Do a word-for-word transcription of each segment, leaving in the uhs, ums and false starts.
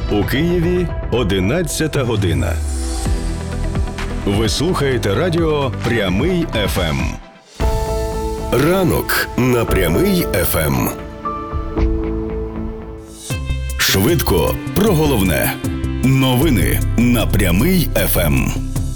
У Києві одинадцята година. Ви слухаєте радіо «Прямий еф ем». Ранок на «Прямий еф ем». Швидко про головне. Новини на «Прямий еф ем».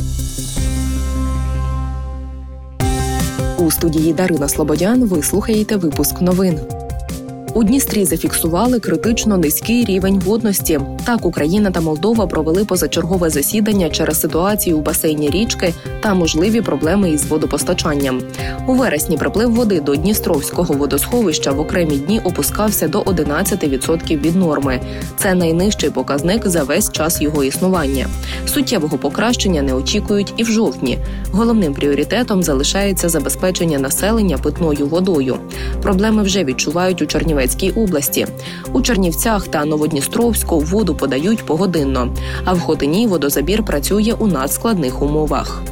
У студії Дарина Слободян ви слухаєте випуск новин. У Дністрі зафіксували критично низький рівень водності. Так, Україна та Молдова провели позачергове засідання через ситуацію у басейні річки та можливі проблеми із водопостачанням. У вересні приплив води до Дністровського водосховища в окремі дні опускався до одинадцяти відсотків від норми. Це найнижчий показник за весь час його існування. Суттєвого покращення не очікують і в жовтні. Головним пріоритетом залишається забезпечення населення питною водою. Проблеми вже відчувають у Чернівецькій області. У Чернівцях та Новодністровську воду подають погодинно, а в Хотині водозабір працює у надскладних умовах.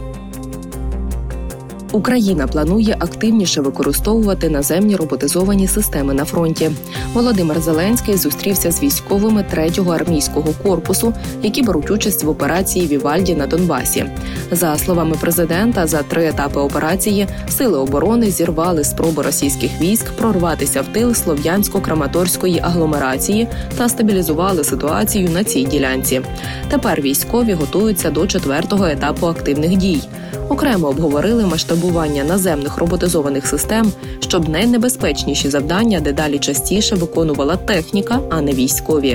Україна планує активніше використовувати наземні роботизовані системи на фронті. Володимир Зеленський зустрівся з військовими третього армійського корпусу, які беруть участь в операції «Вівальді» на Донбасі. За словами президента, за три етапи операції сили оборони зірвали спроби російських військ прорватися в тил Слов'янсько-Краматорської агломерації та стабілізували ситуацію на цій ділянці. Тепер військові готуються до четвертого етапу активних дій. Окремо обговорили масштабування наземних роботизованих систем, щоб найнебезпечніші завдання дедалі частіше виконувала техніка, а не військові.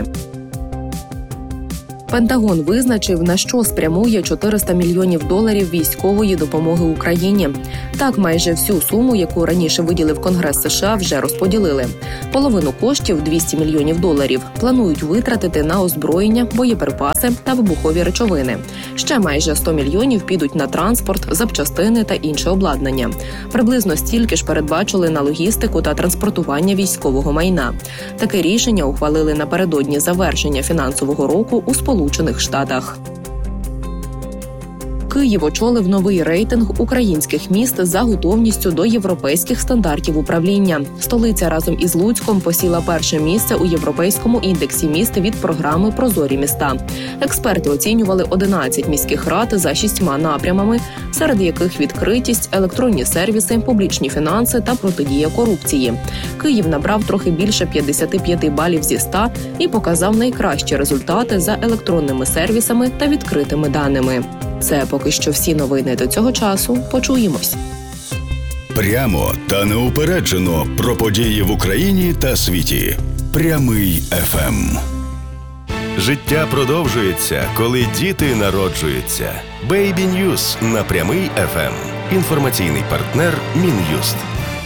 Пентагон визначив, на що спрямує чотириста мільйонів доларів військової допомоги Україні. Так, майже всю суму, яку раніше виділив Конгрес США, вже розподілили. Половину коштів, двісті мільйонів доларів, планують витратити на озброєння, боєприпаси та вибухові речовини. Ще майже сто мільйонів підуть на транспорт, запчастини та інше обладнання. Приблизно стільки ж передбачили на логістику та транспортування військового майна. Таке рішення ухвалили напередодні завершення фінансового року у Сполучених Штатах. Київ очолив новий рейтинг українських міст за готовністю до європейських стандартів управління. Столиця разом із Луцьком посіла перше місце у європейському індексі міст від програми «Прозорі міста». Експерти оцінювали одинадцять міських рад за шістьма напрямами, серед яких відкритість, електронні сервіси, публічні фінанси та протидія корупції. Київ набрав трохи більше п'ятдесят п'ять балів зі ста і показав найкращі результати за електронними сервісами та відкритими даними. Це поки що всі новини до цього часу. Почуємось. Прямо та неупереджено про події в Україні та світі. Прямий еф ем. Життя продовжується, коли діти народжуються. Baby News на Прямий еф ем. Інформаційний партнер Мін'юст.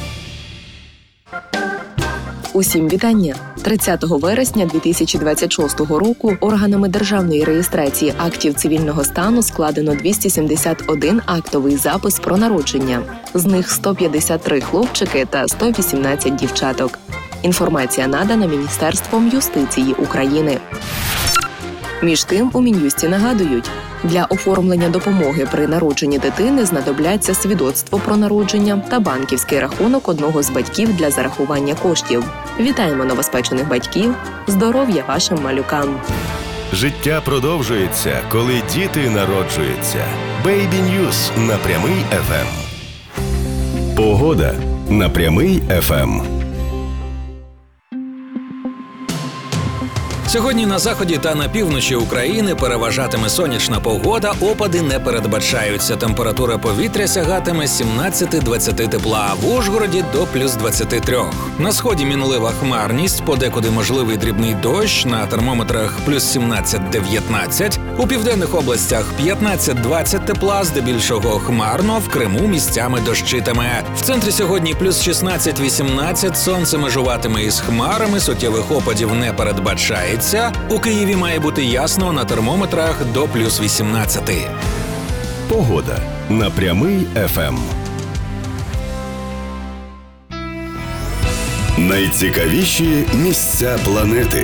Усім вітання! тридцятого вересня дві тисячі двадцять шостого року органами державної реєстрації актів цивільного стану складено двісті сімдесят один актовий запис про народження. З них сто п'ятдесят три хлопчики та сто вісімнадцять дівчаток. Інформація надана Міністерством юстиції України. Між тим, у Мін'юсті нагадують, для оформлення допомоги при народженні дитини знадобляться свідоцтво про народження та банківський рахунок одного з батьків для зарахування коштів. Вітаємо новоспечених батьків! Здоров'я вашим малюкам! Життя продовжується, коли діти народжуються. Baby News на Прямий еф ем. Погода на Прямий еф ем. Сьогодні на заході та на півночі України переважатиме сонячна погода, опади не передбачаються. Температура повітря сягатиме сімнадцять-двадцять тепла, в Ужгороді до плюс двадцять три. На сході мінлива хмарність, подекуди можливий дрібний дощ, на термометрах плюс сімнадцять-дев'ятнадцять. У південних областях п'ятнадцять-двадцять тепла, здебільшого хмарно, в Криму місцями дощитиме. В центрі сьогодні плюс шістнадцять-вісімнадцять, сонце межуватиме із хмарами, суттєвих опадів не передбачається. У Києві має бути ясно, на термометрах до плюс вісімнадцять. Погода на Прямий еф ем. Найцікавіші місця планети.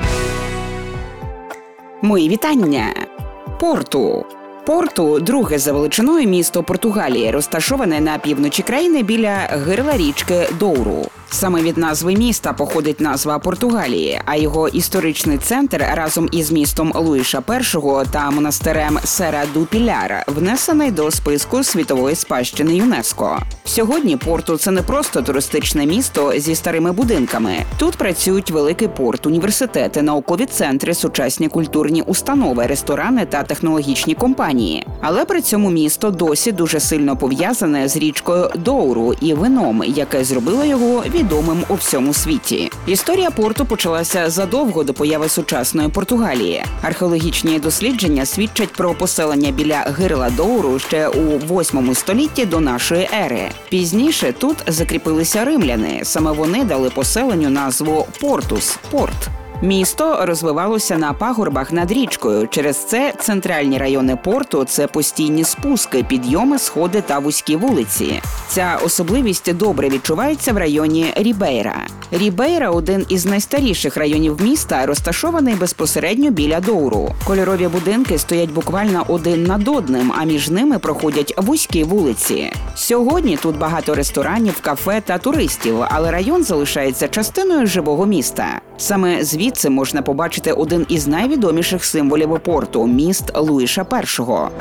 Мої вітання. Порту. Порту – друге за величиною місто Португалії, розташоване на півночі країни біля гирла річки Доуру. Саме від назви міста походить назва Португалії, а його історичний центр разом із містом Луїша І та монастирем Сера ду Піляр внесений до списку світової спадщини ЮНЕСКО. Сьогодні Порту – це не просто туристичне місто зі старими будинками. Тут працюють великий порт, університети, наукові центри, сучасні культурні установи, ресторани та технологічні компанії. Але при цьому місто досі дуже сильно пов'язане з річкою Доуру і вином, яке зробило його відомим у всьому світі. Історія Порту почалася задовго до появи сучасної Португалії. Археологічні дослідження свідчать про поселення біля гирла Доуру ще у восьмому столітті до нашої ери. Пізніше тут закріпилися римляни. Саме вони дали поселенню назву Портус – порт. Місто розвивалося на пагорбах над річкою. Через це центральні райони Порту – це постійні спуски, підйоми, сходи та вузькі вулиці. Ця особливість добре відчувається в районі Рібейра. Рібейра – один із найстаріших районів міста, розташований безпосередньо біля Доуру. Кольорові будинки стоять буквально один над одним, а між ними проходять вузькі вулиці. Сьогодні тут багато ресторанів, кафе та туристів, але район залишається частиною живого міста. Саме звідси можна побачити один із найвідоміших символів Порту – міст Луїша І.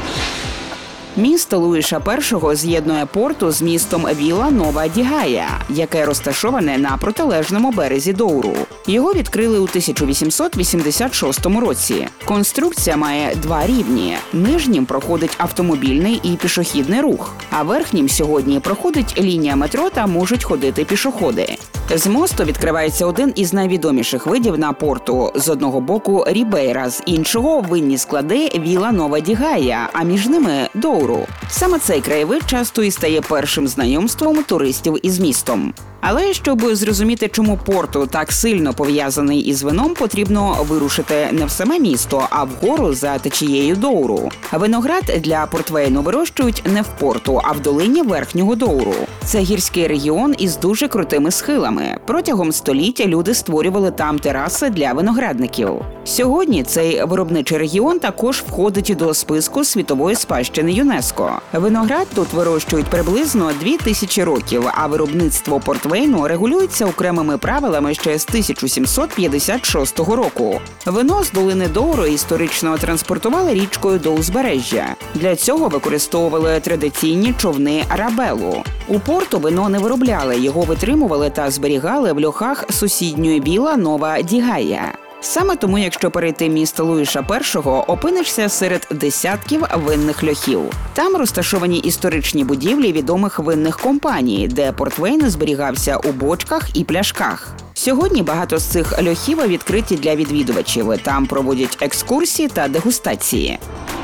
Місто Луїша І з'єднує Порту з містом Віла Нова ді Гая, яке розташоване на протилежному березі Доуру. Його відкрили у тисяча вісімсот вісімдесят шостому році. Конструкція має два рівні. Нижнім проходить автомобільний і пішохідний рух, а верхнім сьогодні проходить лінія метро та можуть ходити пішоходи. З мосту відкривається один із найвідоміших видів на Порту. З одного боку Рібейра, з іншого винні склади Віла Нова ді Гая, а між ними Доуру. Саме цей краєвид часто і стає першим знайомством туристів із містом. Але щоб зрозуміти, чому Порту так сильно пов'язаний із вином, потрібно вирушити не в саме місто, а вгору за течією Доуру. Виноград для портвейну вирощують не в Порту, а в долині Верхнього Доуру. Це гірський регіон із дуже крутими схилами. Протягом століття люди створювали там тераси для виноградників. Сьогодні цей виробничий регіон також входить до списку світової спадщини ЮНЕСКО. Виноград тут вирощують приблизно дві тисячі років, а виробництво портвейну регулюється окремими правилами ще з тисяча сімсот п'ятдесят шостого року. Вино з долини Доуру історично транспортували річкою до узбережжя. Для цього використовували традиційні човни рабелу. У Порту вино не виробляли, його витримували та зберігали в льохах сусідньої Віла Нова ді Гая. Саме тому, якщо перейти міст Луїша І, опинишся серед десятків винних льохів. Там розташовані історичні будівлі відомих винних компаній, де портвейн зберігався у бочках і пляшках. Сьогодні багато з цих льохів відкриті для відвідувачів. Там проводять екскурсії та дегустації.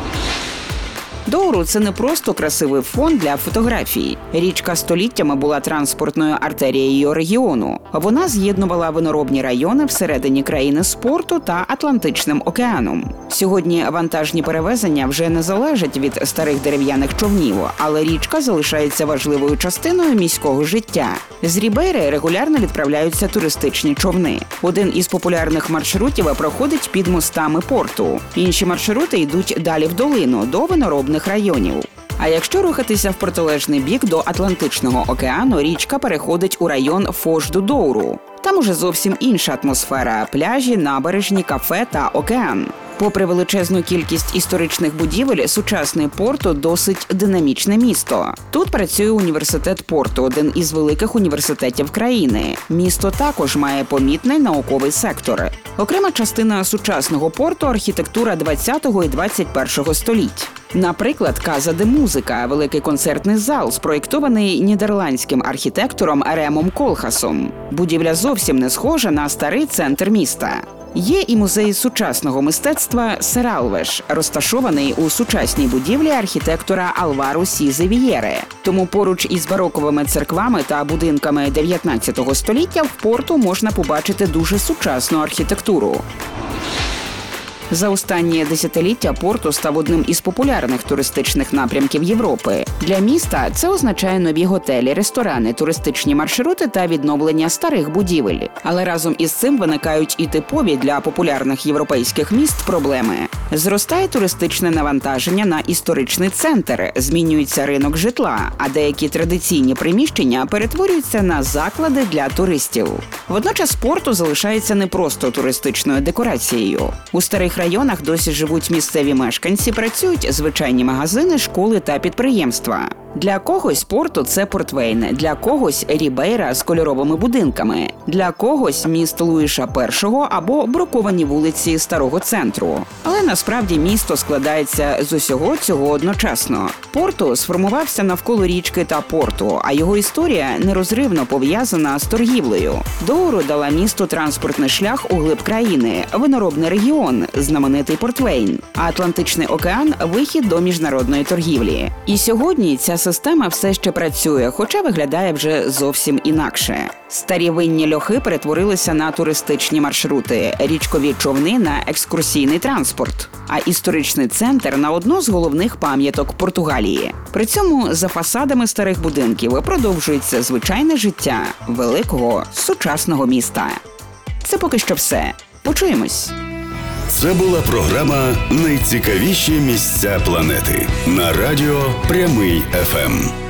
Доуру – це не просто красивий фон для фотографій. Річка століттями була транспортною артерією регіону. Вона з'єднувала виноробні райони всередині країни з Порту та Атлантичним океаном. Сьогодні вантажні перевезення вже не залежать від старих дерев'яних човнів, але річка залишається важливою частиною міського життя. З Рібейри регулярно відправляються туристичні човни. Один із популярних маршрутів проходить під мостами Порту. Інші маршрути йдуть далі в долину, до виноробних районів. А якщо рухатися в протилежний бік до Атлантичного океану, річка переходить у район Фош-ду-Доуру. Там уже зовсім інша атмосфера – пляжі, набережні, кафе та океан. Попри величезну кількість історичних будівель, сучасний Порту – досить динамічне місто. Тут працює університет Порту, один із великих університетів країни. Місто також має помітний науковий сектор. Окрема частина сучасного Порту – архітектура двадцятого і двадцять першого століть. Наприклад, Каза де Музика – великий концертний зал, спроєктований нідерландським архітектором Ремом Колхасом. Будівля зовсім не схожа на старий центр міста. Є і музей сучасного мистецтва Сералвеш, розташований у сучасній будівлі архітектора Алваро Сізе Вієре. Тому поруч із бароковими церквами та будинками дев'ятнадцятого століття в Порту можна побачити дуже сучасну архітектуру. За останні десятиліття Порту став одним із популярних туристичних напрямків Європи. Для міста це означає нові готелі, ресторани, туристичні маршрути та відновлення старих будівель. Але разом із цим виникають і типові для популярних європейських міст проблеми. Зростає туристичне навантаження на історичний центр, змінюється ринок житла, а деякі традиційні приміщення перетворюються на заклади для туристів. Водночас Порту залишається не просто туристичною декорацією. У старих районах досі живуть місцеві мешканці, працюють звичайні магазини, школи та підприємства. Для когось Порту – це Портвейн, для когось – Рібейра з кольоровими будинками, для когось – міст Луїша першого або бруковані вулиці старого центру. Але насправді місто складається з усього цього одночасно. Порту сформувався навколо річки та порту, а його історія нерозривно пов'язана з торгівлею. Доуру дала місту транспортний шлях у глиб країни, виноробний регіон, знаменитий Портвейн, а Атлантичний океан – вихід до міжнародної торгівлі. І сьогодні ця система все ще працює, хоча виглядає вже зовсім інакше. Старі винні льохи перетворилися на туристичні маршрути, річкові човни – на екскурсійний транспорт, а історичний центр – на одну з головних пам'яток Португалії. При цьому за фасадами старих будинків продовжується звичайне життя великого сучасного міста. Це поки що все. Почуємось! Це була програма «Найцікавіші місця планети» на радіо Прямий еф ем.